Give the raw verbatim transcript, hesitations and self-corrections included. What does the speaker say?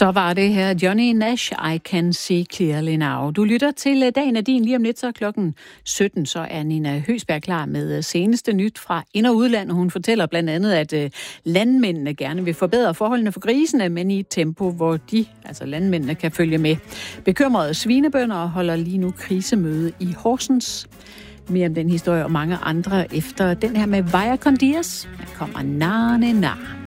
Så var det her Johnny Nash, I Can See Clearly Now. Du lytter til Dagen er din. Lige om lidt, så klokken sytten, så er Nina Høgsberg klar med seneste nyt fra ind- og udland. Hun fortæller blandt andet, at landmændene gerne vil forbedre forholdene for grisene, men i et tempo, hvor de, altså landmændene, kan følge med. Bekymrede svinebønder holder lige nu krisemøde i Horsens. Mere om den historie og mange andre efter den her med Vaya con Dios. Der kommer Nane Na.